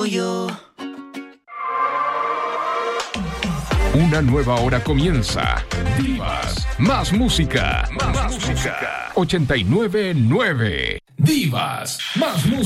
orgullo. Una nueva hora comienza. Divas, más música. 89.9. Divas, más música.